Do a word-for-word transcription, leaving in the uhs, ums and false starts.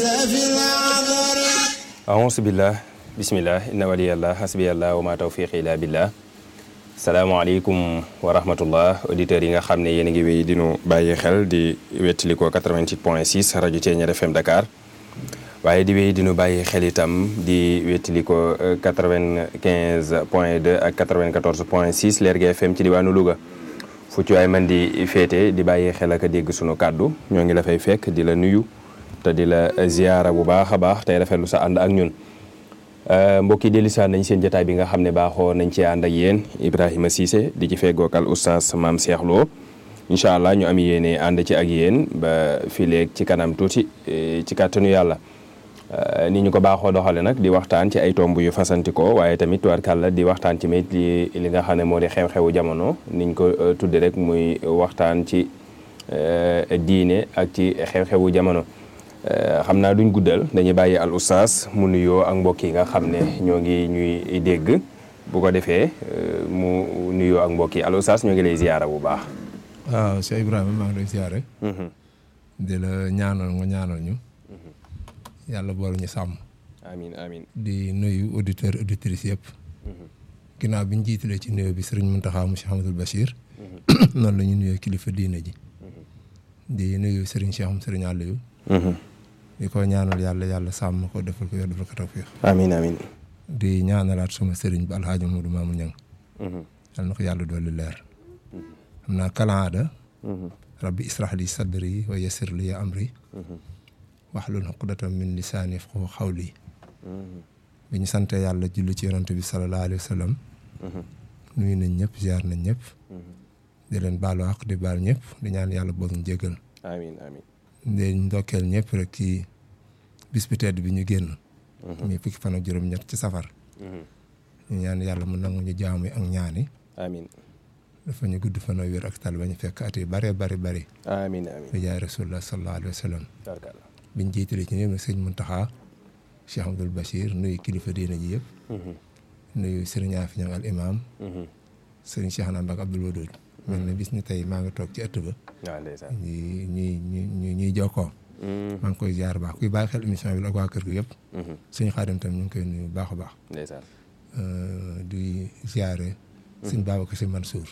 auzu billah bismillah inna waliyallah hasbiyallah wa ma tawfiqi illa billah. salaamaaleykum wa rahmatullah auditeurs yi nga xam ne yéen a ngi wéy di nu bàyyi xel di wettali ko quatre-vingt-huit point six rajo Thiéniere F M Dakar waaye di wéy di nu bàyyi xel itam di wettali ko quatre-vingt-quinze point deux ak quatre-vingt-quatorze point six Lergui F M ci diwaanu Louga fu ci waay man di féete di bàyyi xel ak a dégg sunu kàddu ñoo ngi la fay fekk di la nuyu te di la ziyaara bu baax a baax tey rafetlu sa ànd ak ñun. mbokk yi dellusaan nañ seen jotaay bi nga xam ne baaxoo nañ ci ànd ak yéen Ibrahima Cissé di ci feggookal oustaz Mame Cheikh Lo incha allah ñu am yéene ànd ci ak yéen ba fileeg ci kanam tuuti ci kàttanu yàlla ni ñu ko baaxoo doxale nag di waxtaan ci ay tomb yu fasantikoo waaye tamit tubaarkàlla di waxtaan ci mit li li nga xam ne moo di xew-xewu jamono niñ ko tudde rek muy waxtaan ci diine ak ci xew-xewu jamono. xam naa duñ guddal dañuy bàyyi al oustaz mu nuyoo ak mbokk yi nga xam ne ñoo ngi ñuy dégg bu ko defee mu nuyoo ak mbokk yi al oustaz ñoo ngi lay ziyaara bu baax. waaw Cheikh Ibrahima maa ngi lay ziyaare. di la ñaanal nga ñaanal ñu. yàlla boole ñu sàmm. amiin amiin di nuyu auditeurs auditrices yëpp. ginnaaw bi ñu jiitalee ci nuyoo bi sëriñ Mountakha mu Cheikh Ahmadoul Bachir. noonu la ñu nuyoo kilifa diine ji. di nuyu sëriñ Cheikh sëriñ Aliou. di ko ñaanal yàlla yàlla sàmm ko defal ko yor defal ko tawfiix. amiin amiin di ñaanalaat suma sëriñ bi alxaaji Modou Mamoun Niang. yal na ko yàlla dolli leer. xam naa kalaada. rabbi israh li sadri wa yassir li amri. wahlul uqdatan min lisaani yafqahu qawli. bi ñu sante yàlla julli ci yonent bi sallallahu alayhi wa sallam. nuyu nañ ñëpp ziar nañ ñëpp. di leen baalu àq di baal ñëpp di ñaan yàlla boog ñu jégal. amiin amiin di ndokkeel ñëpp rek ci bis bi tedd bi ñu génn. muy fukki fan ak juróom-ñett ci safar. ñu ñaan yàlla mu nangu ñu jaamu ak ñaani. amiin dafa ñu gudd fan ak wér ak tal ba ñu fekk at yi bare bari bari. amiin amiin bi jaay rasulullah sallallahu alayhi wa sallam. biñ jiitalee ci ñoom sëñ Mountakha Cheikh Ahmadoul Bachir nuyu kilifa diina ji yëpp. nuyu sëriñ Afi Ñang al imam. sëriñ Cheikh Namba ak Abdoul Wadoud. mel na bis ni tey maa ngi toog ci ëtt ba. waaw ndeysaan ñuy ñuy ñuy ñuy jokkoo. maa ngi koy ziar baax kuy bàyyi xel émission bi ak waa kër gi yëpp. suñu xaadim tam ñu ngi koy nuyu baax a baax. ndeysaan di ziare. sëñ Babacar Si Mansour.